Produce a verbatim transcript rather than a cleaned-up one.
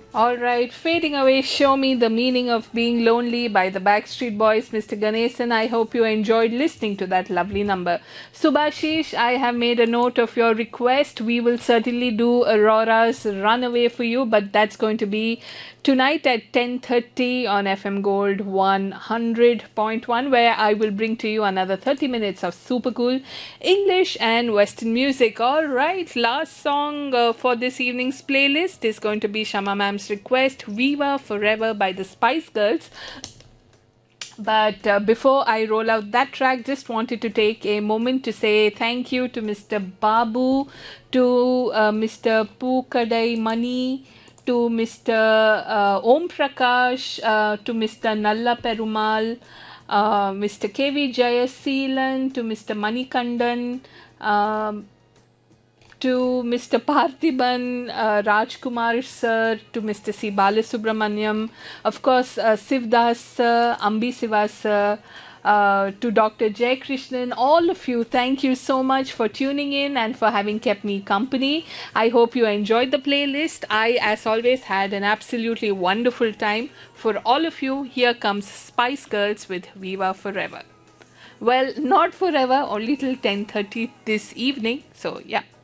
All right, fading away, show me the meaning of being lonely by the Backstreet Boys, Mister Ganesan. I hope you enjoyed listening to that lovely number. Subhashish, I have made a note of your request. We will certainly do Aurora's Runaway for you, but that's going to be tonight at ten thirty on F M Gold one hundred point one, where I will bring to you another thirty minutes of super cool English and Western music. All right, last song uh, for this evening's playlist is going to be Shama Ma'am's request, Viva Forever by the Spice Girls. But uh, before I roll out that track, just wanted to take a moment to say thank you to Mister Babu, to uh, Mister Pukadai Mani, to Mister Uh, Om Prakash, uh, to Mister Nalla Perumal, uh, Mister K V Jayaseelan, to Mister Manikandan, um, to Mister Parthiban, uh, Rajkumar sir, to Mister C. Balasubramaniam, of course, uh, Sivdas sir, Ambi Siva sir, uh, to Doctor Jay Krishnan, all of you, thank you so much for tuning in and for having kept me company. I hope you enjoyed the playlist. I, as always, had an absolutely wonderful time. For all of you, here comes Spice Girls with Viva Forever. Well, not forever, only till ten thirty this evening. So, yeah.